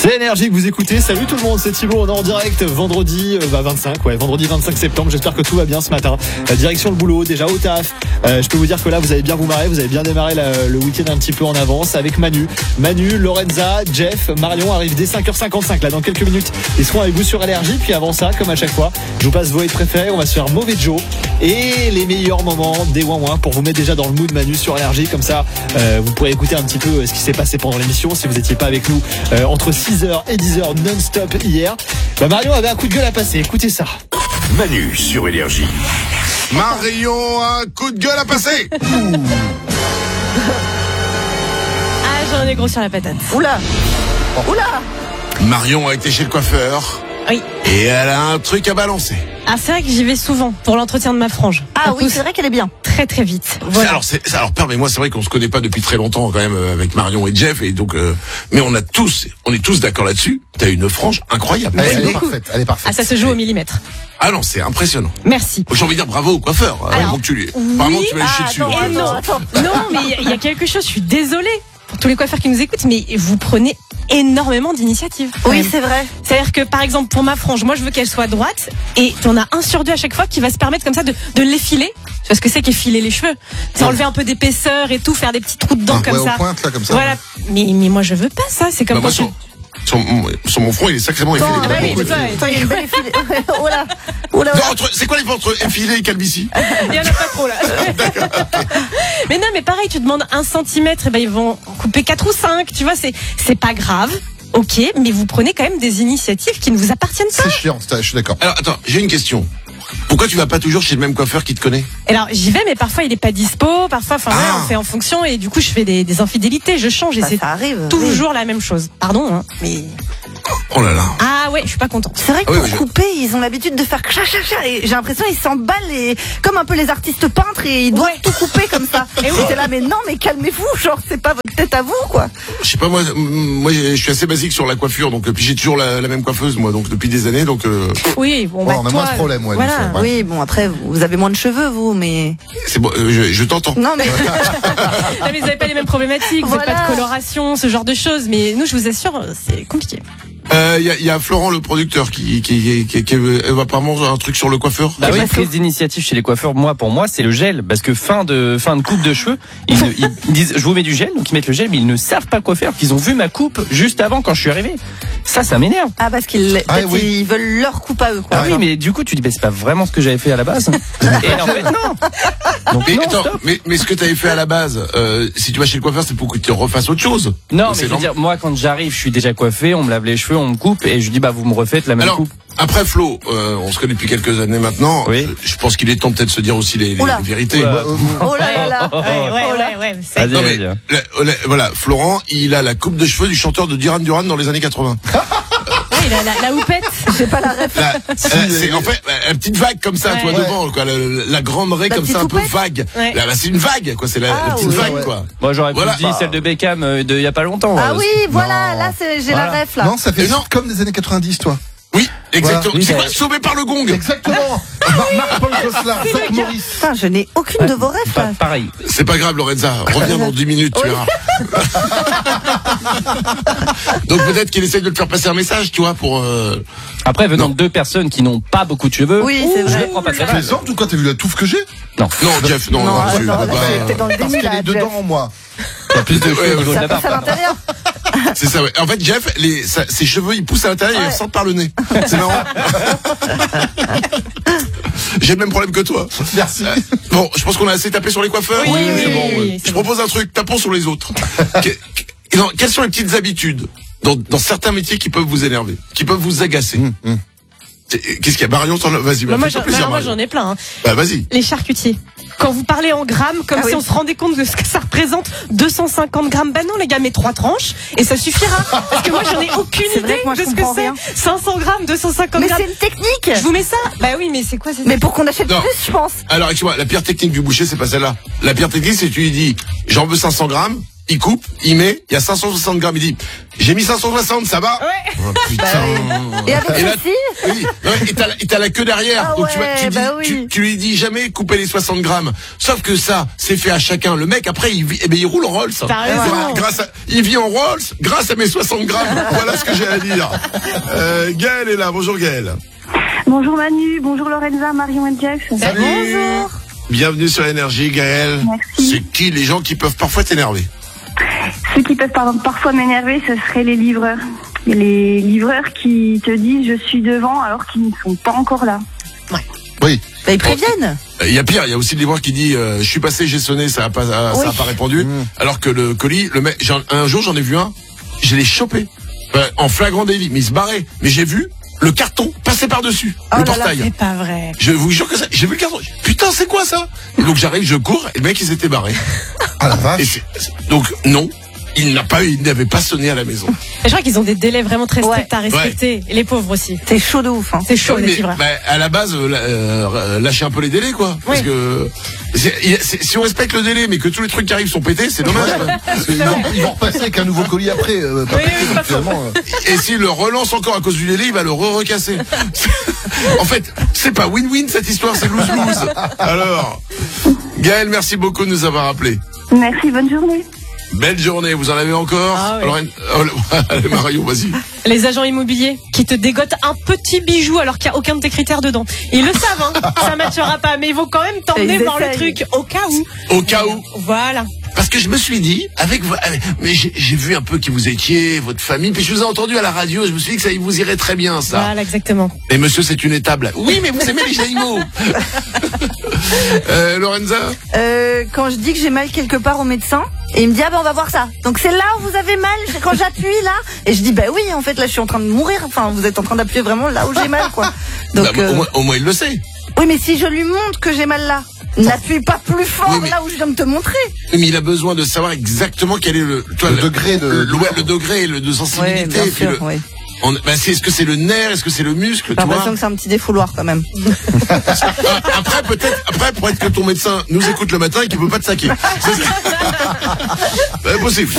C'est Énergie que vous écoutez. Salut tout le monde, c'est Thibaut. On est en direct vendredi 25 septembre. J'espère que tout va bien ce matin. Direction le boulot, déjà au taf. Je peux vous dire que là, vous allez bien vous marrer. Vous avez bien démarré le week-end un petit peu en avance avec Manu, Lorenza, Jeff, Marion arrivent dès 5h55. Là, dans quelques minutes, ils seront avec vous sur Énergie. Puis avant ça, comme à chaque fois, je vous passe vos hits préférés. On va se faire Mauvais Joe et les meilleurs moments des ouin-ouin pour vous mettre déjà dans le mood Manu sur Énergie. Comme ça, vous pourrez écouter un petit peu ce qui s'est passé pendant l'émission si vous n'étiez pas avec nous entre 6h et 10h non-stop hier. Marion avait un coup de gueule à passer. Écoutez ça. Manu sur Énergie. Marion a un coup de gueule à passer. J'en ai gros sur la patate. Oula. Marion a été chez le coiffeur. Oui. Et elle a un truc à balancer. Ah, c'est vrai que j'y vais souvent pour l'entretien de ma frange. Ah Ça oui, pousse c'est vrai qu'elle est bien. très très vite. Voilà. Alors permets-moi, c'est vrai qu'on se connaît pas depuis très longtemps quand même avec Marion et Jeff, et donc mais on est tous d'accord là-dessus. T'as une frange incroyable. Elle est Elle est parfaite. Ah, ça se joue au millimètre. Ah non, c'est impressionnant. Merci. J'ai envie de dire bravo au coiffeur. Alors, Donc apparemment tu vas chier dessus. Non, mais il y a quelque chose, je suis désolée pour tous les coiffeurs qui nous écoutent, mais vous prenez énormément d'initiatives. Oui, c'est vrai. C'est-à-dire que par exemple pour ma frange, moi je veux qu'elle soit droite, et t'en as 1 sur 2 à chaque fois qui va se permettre comme ça de l'effiler. Tu vois ce que c'est qu'effiler les cheveux? C'est enlever un peu d'épaisseur et tout, faire des petits trous dedans comme ouais, ça. aux pointes, là, comme ça. Voilà. Mais moi je veux pas ça, c'est comme Bah, moi, quand sur mon front, il est sacrément effilé. Ah oui, Beaucoup toi, effilé. Toi, il y a une belle effilée. Oula. Non, c'est quoi les entre effilé et calvitie? il y en a pas trop là. Mais non, mais pareil, tu demandes 1 centimètre, et ben ils vont couper 4 ou 5, tu vois, c'est pas grave. Ok, mais vous prenez quand même des initiatives qui ne vous appartiennent pas. C'est chiant, je suis d'accord. Alors attends, j'ai une question. Pourquoi tu vas pas toujours chez le même coiffeur qui te connaît? Alors j'y vais, mais parfois il est pas dispo, parfois, Ah. on fait en fonction, et du coup je fais des infidélités, je change, et Bah, c'est ça arrive. toujours la même chose. Pardon, hein, mais Oh là là. ah ouais, je suis pas contente. C'est vrai que Ah oui, pour mais couper, ils ont l'habitude de faire chat, et j'ai l'impression qu'ils s'emballent comme un peu les artistes peintres, et ils doivent Ouais. tout couper comme ça. Et Et oui. t'es là, mais non, mais calmez-vous, genre c'est pas votre tête à vous, quoi. Je sais pas, moi je suis assez basique sur la coiffure, donc puis j'ai toujours la même coiffeuse moi, donc depuis des années, donc Oui, bon, Ouais, bah, on a toi, moins ce problème, ouais, voilà. donc, ouais. Oui, bon après vous avez moins de cheveux, vous, mais c'est bon, je t'entends. non, mais Ah, mais vous avez pas les mêmes problématiques, vous n'avez Voilà. pas de coloration, ce genre de choses, mais nous, je vous assure, c'est compliqué. Il y a Florent le producteur qui apparemment un truc sur le coiffeur. Bah oui, pas prise d'initiative chez les coiffeurs. Pour moi, c'est le gel, parce que fin de coupe de cheveux, ils disent, je vous mets du gel, donc ils mettent le gel, mais ils ne savent pas quoi faire, qu'ils ont vu ma coupe juste avant quand je suis arrivé. Ça m'énerve. ah parce qu'ils Ah, peut-être oui. ils veulent leur coupe à eux, quoi. Ah oui, mais du coup, tu dis, bah, c'est pas vraiment ce que j'avais fait à la base. Et en fait, non. Donc, Mais non, attends, stop. mais ce que t'avais fait à la base, si tu vas chez le coiffeur, c'est pour que tu refasses autre chose. Non, mais C'est je veux normal. dire, moi, quand j'arrive, je suis déjà coiffé, on me lave les cheveux, on me coupe, et je dis, bah, vous me refaites la même Alors, coupe. après Flo, on se connaît depuis quelques années maintenant. Oui. Je pense qu'il est temps peut-être de se dire aussi les Oula. vérités. Oula. Oh là là là. Ouais. c'est- Vas-y, Non, mais, vas-y. voilà, Florent, il a la coupe de cheveux du chanteur de Duran Duran dans les années 80. Ouais, la houppette. J'ai pas la ref. C'est en fait une petite vague comme ça, Ouais. toi devant, quoi, la grande raie La comme ça, petite un peu houppette. vague. Ouais. Là, c'est une vague, quoi. C'est la Ah, petite oui, vague, ouais. quoi. Moi, j'aurais Voilà. plus dit celle de Beckham de il y a pas longtemps. Ah oui, voilà, Non. là j'ai la Voilà. ref là. Non, ça fait Non. comme des années 90, toi. Oui, exactement. Voilà. C'est Oui, quoi, sauvé par le gong? Exactement. Marc-Paul Gosselin, Zach Morris. Putain, je n'ai aucune de vos refs là. Pareil. C'est pas grave, Lorenza. Reviens dans 10 minutes, tu verras. Donc peut-être qu'il essaye de te faire passer un message, tu vois, pour. Après, venant de 2 personnes qui n'ont pas beaucoup de cheveux, Oui, c'est je vrai. le prends pas très Tu mal. les sortes ou quoi? T'as vu la touffe que j'ai? Non. Non, Jeff, non, Non, là-dessus, attends, on peut là, pas- t'es dans le Parce déni qu'elle là, est dedans, moi. Il y a plus de cheveux Ouais, au niveau de Ça la passe à barbe. l'intérieur. C'est ça, ouais. En fait, Jeff, ses cheveux, ils poussent à l'intérieur et ils sortent par le nez. C'est marrant. J'ai le même problème que toi. Merci. Bon, je pense qu'on a assez tapé sur les coiffeurs. Oui, C'est bon, oui, ouais. c'est Je bon. propose un truc, tapons sur les autres. Quelles sont les petites habitudes dans certains métiers qui peuvent vous énerver, qui peuvent vous agacer? Qu'est-ce qu'il y a? Marion, vas-y, Moi, fais-toi plaisir, moi, Marion. j'en ai plein. Hein. Bah, vas-y. Les charcutiers. Quand vous parlez en grammes, comme Ah si oui. on se rendait compte de ce que ça représente, 250 grammes. Bah non, les gars, mais 3 tranches, et ça suffira. Parce que moi, j'en ai aucune C'est vrai idée que moi, de je ce que comprends c'est. rien. 500 grammes, 250 Mais grammes. c'est une technique. Je vous mets ça? Bah oui, mais c'est quoi ces Mais pour qu'on achète Non. plus, je pense. Alors, excuse-moi, la pire technique du boucher, c'est pas celle-là. La pire technique, c'est que tu lui dis, j'en veux 500 grammes, il coupe, il met, il y a 560 grammes, il dit, j'ai mis 560, ça va? Ouais. Oh, putain. Et avec Et là, ceci, oui, et t'as la queue derrière. Ah Donc ouais, tu lui dis jamais couper les 60 grammes. Sauf que ça, c'est fait à chacun. Le mec, après, il roule en Rolls. T'as raison. Il vit en Rolls grâce à mes 60 grammes. Voilà ce que j'ai à dire. Gaël est là. Bonjour Gaël. Bonjour Manu, bonjour Lorenza, Marion et Jax. bonjour. Bienvenue sur Énergie, Gaël. Merci. C'est qui les gens qui peuvent parfois t'énerver? Ceux qui peuvent parfois m'énerver, ce seraient les livreurs. Les livreurs qui te disent je suis devant alors qu'ils ne sont pas encore là. Oui. Bah, ils préviennent. Il y a pire, il y a aussi le livreur qui dit je suis passé, j'ai sonné, ça a pas répondu. Alors que le colis, le mec, un jour j'en ai vu un, je l'ai chopé en flagrant délit, mais il se barrait. Mais j'ai vu le carton passer par-dessus le portail. C'est pas vrai. Je vous jure que ça, j'ai vu le carton. Putain, c'est quoi ça? Et donc j'arrive, je cours, et le mec il s'était barré. Ah la Et vache. donc non, il n'avait pas sonné à la maison. Et je crois qu'ils ont des délais vraiment très stricts à respecter. Et les pauvres aussi. C'est chaud de ouf. Hein. C'est chaud, les Mais, livreurs. à la base, lâchez un peu les délais, quoi. Parce que si on respecte le délai, mais que tous les trucs qui arrivent sont pétés, c'est dommage. Parce qu'ils vont repasser avec un nouveau colis après. Pas pété, c'est donc pas faux. finalement, Et s'il le relance encore à cause du délai, il va le recasser. En fait, c'est pas win-win cette histoire, c'est lose-lose. Alors, Gaël, merci beaucoup de nous avoir appelés. Merci, bonne journée. Belle journée, vous en avez encore? Ah oui. Lorraine, allez, Marion, vas-y. Les agents immobiliers qui te dégotent un petit bijou alors qu'il n'y a aucun de tes critères dedans. Ils le savent, hein. Ça matchera pas, mais ils vont quand même t'emmener Ils voir le essayent. truc au cas où. Au cas où. Voilà. Parce que je me suis dit, mais j'ai vu un peu qui vous étiez, votre famille, puis je vous ai entendu à la radio, je me suis dit que ça vous irait très bien, ça. Voilà, exactement. Et monsieur, c'est une étable. Oui, mais vous aimez les animaux. Lorenza? Quand je dis que j'ai mal quelque part au médecin, et il me dit ah ben on va voir ça. Donc c'est là où vous avez mal, c'est quand j'appuie là. Et je dis bah oui en fait là je suis en train de mourir. Enfin vous êtes en train d'appuyer vraiment là où j'ai mal quoi. Donc Au moins, il le sait. oui mais si je lui montre que j'ai mal là, n'appuie pas plus fort Oui, mais- là où je viens de te montrer. Mais il a besoin de savoir exactement quel est le degré de le degré de sensibilité. Ouais, bien et puis sûr, ouais. est-ce que c'est le nerf, est-ce que c'est le muscle, J'ai tu vois? l'impression que c'est un petit défouloir quand même. Après, pour être que ton médecin nous écoute le matin et qu'il peut pas te saquer. C'est possible.